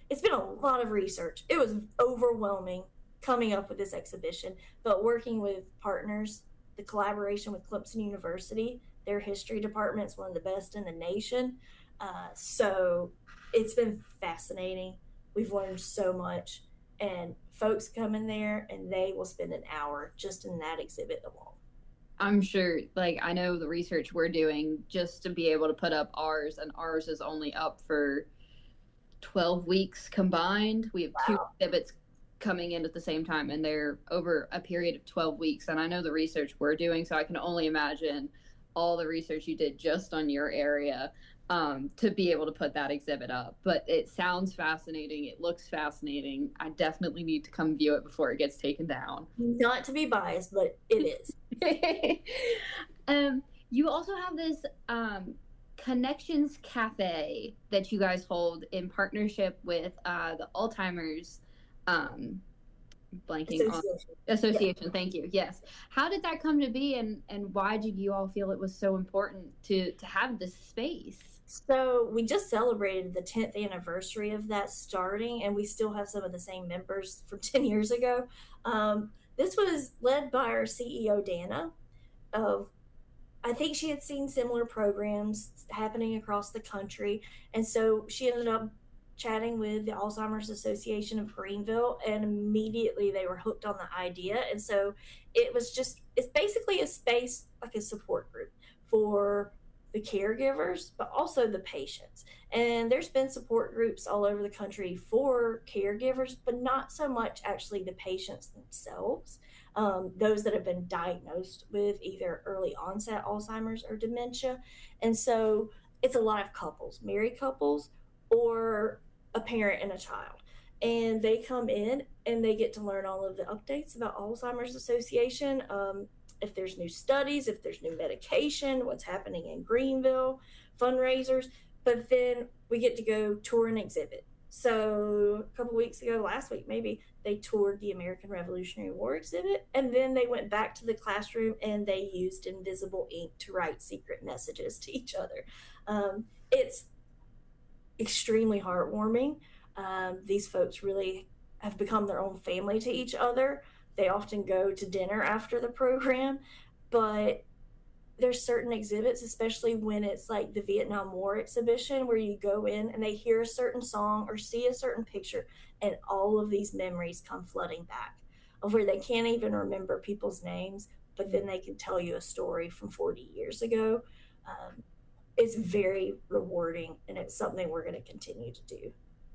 it's been a lot of research. It was overwhelming coming up with this exhibition, but working with partners, the collaboration with Clemson University, their history department is one of the best in the nation. So it's been fascinating. We've learned so much, and folks come in there and they will spend an hour just in that exhibit alone. I'm sure, like, I know the research we're doing just to be able to put up ours, and ours is only up for 12 weeks combined. We have two Wow. exhibits coming in at the same time, and they're over a period of 12 weeks. And I know the research we're doing, so I can only imagine all the research you did just on your area to be able to put that exhibit up. But it sounds fascinating. It looks fascinating. I definitely need to come view it before it gets taken down. Not to be biased, but it is. You also have this Connections Cafe that you guys hold in partnership with the Alzheimer's um, blanking on association. Yeah. Thank you. Yes. How did that come to be, and why did you all feel it was so important to have this space? So we just celebrated the 10th anniversary of that starting, and we still have some of the same members from 10 years ago. This was led by our CEO, Dana, of I think she had seen similar programs happening across the country. And so she ended up chatting with the Alzheimer's Association of Greenville, and immediately they were hooked on the idea. And so it's basically a space like a support group for the caregivers, but also the patients. And there's been support groups all over the country for caregivers, but not so much actually the patients themselves, those that have been diagnosed with either early onset Alzheimer's or dementia. And so it's a lot of couples, married couples, or a parent and a child. And they come in and they get to learn all of the updates about Alzheimer's Association. If there's new studies, if there's new medication, what's happening in Greenville, fundraisers. But then we get to go tour an exhibit. So a couple weeks ago, last week maybe, they toured the American Revolutionary War exhibit, and then they went back to the classroom and they used invisible ink to write secret messages to each other. It's extremely heartwarming. These folks really have become their own family to each other. They often go to dinner after the program, but there's certain exhibits, especially when it's like the Vietnam War exhibition, where you go in and they hear a certain song or see a certain picture, and all of these memories come flooding back of where they can't even remember people's names, but then they can tell you a story from 40 years ago. It's very rewarding, and it's something we're going to continue to do.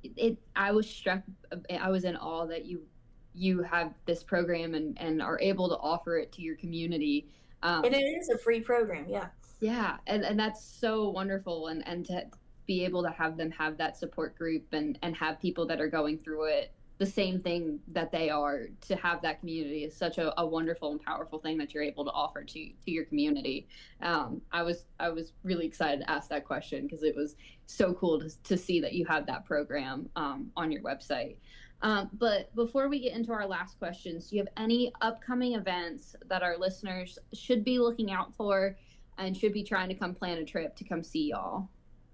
I was struck. I was in awe that you have this program and are able to offer it to your community. And it is a free program. Yeah. Yeah. And that's so wonderful. And to be able to have them have that support group and have people that are going through it, the same thing that they are, to have that community is such a wonderful and powerful thing that you're able to offer to your community. I was really excited to ask that question because it was so cool to see that you have that program on your website. But before we get into our last questions, do you have any upcoming events that our listeners should be looking out for and should be trying to come plan a trip to come see y'all?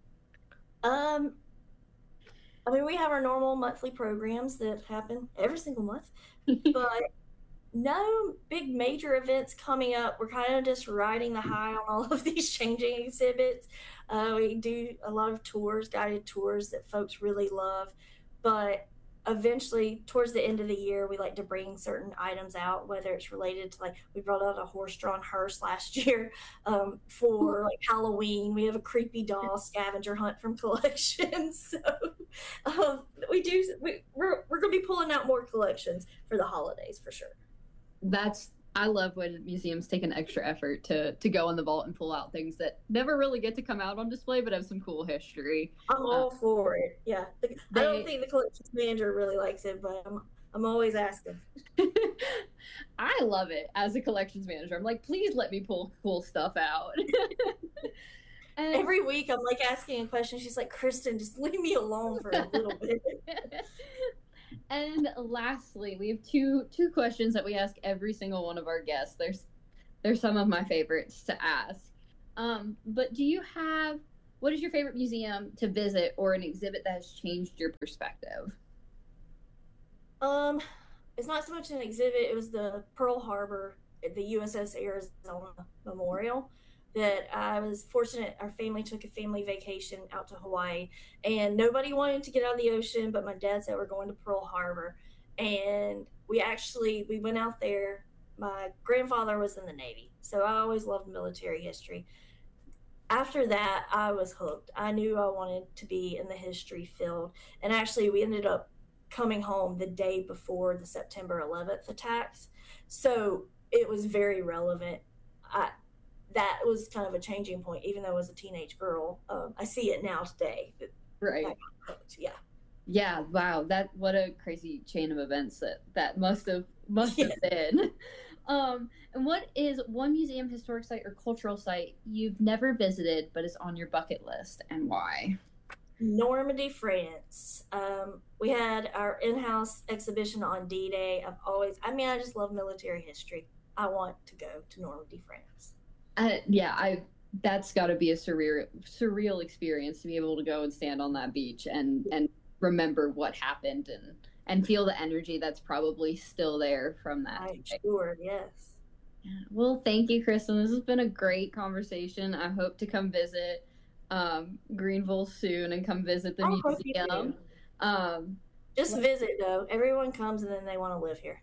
I mean, we have our normal monthly programs that happen every single month, but no big major events coming up. We're kind of just riding the high on all of these changing exhibits. We do a lot of tours, guided tours that folks really love, but eventually towards the end of the year we like to bring certain items out, whether it's related to, like, we brought out a horse-drawn hearse last year for like Halloween. We have a creepy doll scavenger hunt from collections. So we're gonna be pulling out more collections for the holidays for sure. I love when museums take an extra effort to go in the vault and pull out things that never really get to come out on display, but have some cool history. I'm all for it. Yeah. I don't think the collections manager really likes it, but I'm always asking. I love it as a collections manager. I'm like, please let me pull cool stuff out. And every week I'm like asking a question. She's like, Kristen, just leave me alone for a little bit. And lastly, we have two questions that we ask every single one of our guests. They're some of my favorites to ask. But do you have what is your favorite museum to visit or an exhibit that has changed your perspective? Um, it's not so much an exhibit. It was the Pearl Harbor, the USS Arizona Memorial. That I was fortunate. Our family took a family vacation out to Hawaii, and nobody wanted to get out of the ocean. But my dad said we're going to Pearl Harbor, and we went out there. My grandfather was in the Navy, so I always loved military history. After that, I was hooked. I knew I wanted to be in the history field. And actually, we ended up coming home the day before the September 11th attacks. So it was very relevant. I, that was kind of a changing point, even though I was a teenage girl. I see it now today. Right. Yeah. Yeah. Wow. What a crazy chain of events that must have been. And what is one museum, historic site, or cultural site you've never visited but is on your bucket list, and why? Normandy, France. We had our in-house exhibition on D-Day. I just love military history. I want to go to Normandy, France. That's got to be a surreal experience to be able to go and stand on that beach and remember what happened and feel the energy that's probably still there from that. I'm sure, yes. Well, thank you, Kristen. This has been a great conversation. I hope to come visit Greenville soon and come visit the museum. Just visit, though. Everyone comes and then they want to live here.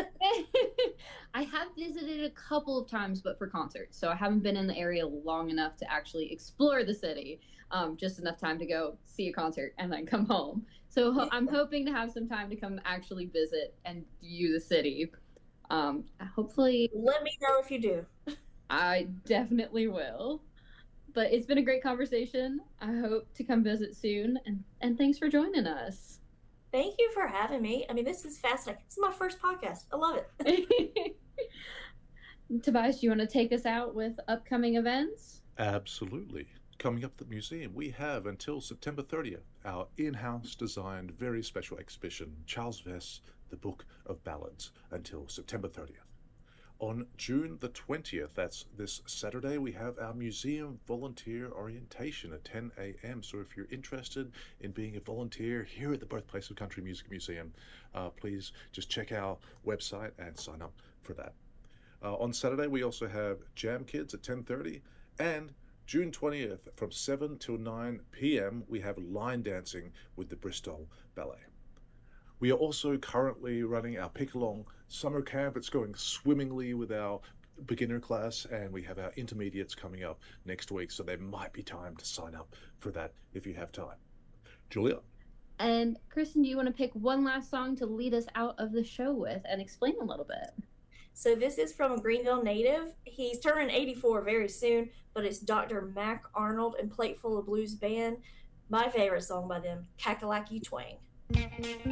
I have visited a couple of times, but for concerts. So I haven't been in the area long enough to actually explore the city. Just enough time to go see a concert and then come home. So I'm hoping to have some time to come actually visit and view the city. Hopefully. Let me know if you do. I definitely will. But it's been a great conversation. I hope to come visit soon. And thanks for joining us. Thank you for having me. I mean, this is fascinating. This is my first podcast. I love it. Tobias, do you want to take us out with upcoming events? Absolutely. Coming up at the museum, we have until September 30th our in-house designed very special exhibition, Charles Vess, The Book of Ballads, until September 30th. On June the 20th, that's this Saturday, we have our museum volunteer orientation at 10 a.m. So if you're interested in being a volunteer here at the Birthplace of Country Music Museum, please just check our website and sign up for that. On Saturday, we also have Jam Kids at 10:30, and June 20th from 7 till 9 p.m. we have line dancing with the Bristol Ballet. We are also currently running our Pick Along summer camp. It's going swimmingly with our beginner class, and we have our intermediates coming up next week, so there might be time to sign up for that if you have time. Julia? And Kristen, do you want to pick one last song to lead us out of the show with and explain a little bit? So this is from a Greenville native. He's turning 84 very soon, but it's Dr. Mac Arnold and Plateful of Blues Band. My favorite song by them, Kakalaki Twang.